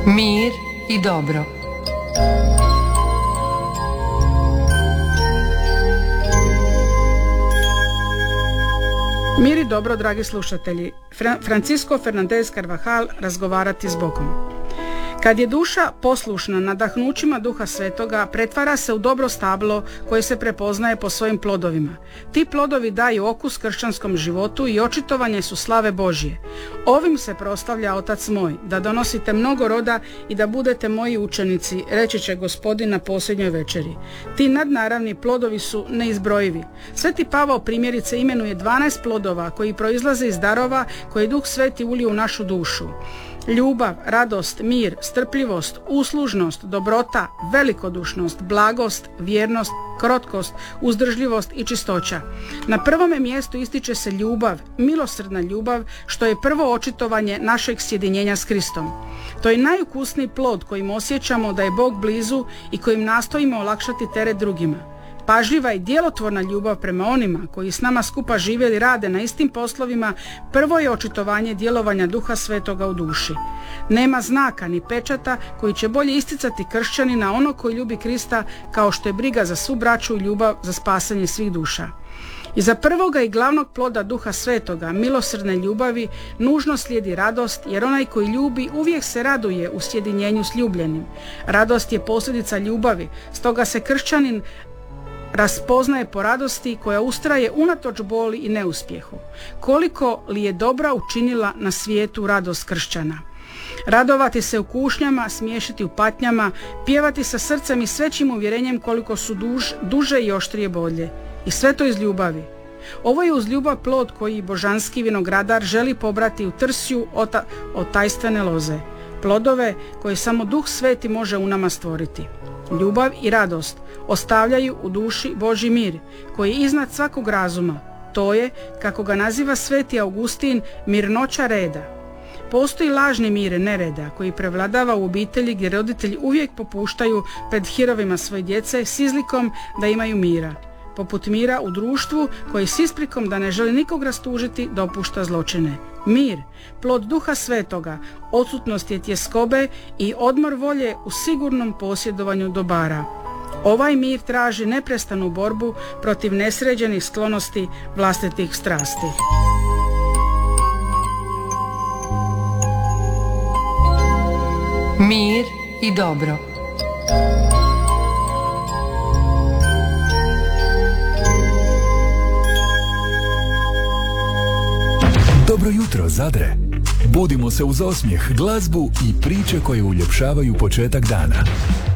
Mir i dobro. Mir i dobro, dragi slušatelji. Francisco Fernández Carvajal, razgovarati s Bogom. Kad je duša poslušna nadahnućima Duha Svetoga, pretvara se u dobro stablo koje se prepoznaje po svojim plodovima. Ti plodovi daju okus kršćanskom životu i očitovanje su slave Božje. Ovim se proslavlja Otac moj, da donosite mnogo roda i da budete moji učenici, reći će Gospodin na posljednjoj večeri. Ti nadnaravni plodovi su neizbrojivi. Sveti Pavao primjerice imenuje 12 plodova koji proizlaze iz darova koje Duh Sveti ulije u našu dušu. Ljubav, radost, mir, strpljivost, uslužnost, dobrota, velikodušnost, blagost, vjernost, krotkost, uzdržljivost i čistoća. Na prvome mjestu ističe se ljubav, milosrdna ljubav, što je prvo očitovanje našeg sjedinjenja s Kristom. To je najukusniji plod kojim osjećamo da je Bog blizu i kojim nastojimo olakšati teret drugima. Pažljiva i djelotvorna ljubav prema onima koji s nama skupa žive ili rade na istim poslovima prvo je očitovanje djelovanja Duha Svetoga u duši. Nema znaka ni pečata koji će bolje isticati kršćanina ono koji ljubi Krista kao što je briga za svu braću i ljubav za spasanje svih duša. Iza prvoga i glavnog ploda Duha Svetoga, milosrdne ljubavi, nužno slijedi radost, jer onaj koji ljubi uvijek se raduje u sjedinjenju s ljubljenim. Radost je posljedica ljubavi, stoga se kršćanin raspoznaje po radosti koja ustraje unatoč boli i neuspjehu. Koliko li je dobra učinila na svijetu radost kršćana. Radovati se u kušnjama, smiješiti u patnjama, pjevati sa srcem i svećim uvjerenjem koliko su duže i oštrije bolje. I sve to iz ljubavi. Ovo je uz ljubav plod koji božanski vinogradar želi pobrati u trsju od tajstvene loze. Plodove koje samo Duh Sveti može u nama stvoriti. Ljubav i radost ostavljaju u duši Božji mir, koji je iznad svakog razuma. To je, kako ga naziva Sveti Augustin, mirnoća reda. Postoji lažni mir nereda koji prevladava u obitelji gdje roditelji uvijek popuštaju pred hirovima svoje djece s izlikom da imaju mira. Poput mira u društvu koji s isprikom da ne želi nikog rastužiti dopušta zločine. Mir, plod Duha Svetoga, odsutnost je tjeskobe i odmor volje u sigurnom posjedovanju dobara. Ovaj mir traži neprestanu borbu protiv nesređenih sklonosti vlastitih strasti. Mir i dobro. Dobro jutro, Zadre! Budimo se uz osmijeh, glazbu i priče koje uljepšavaju početak dana.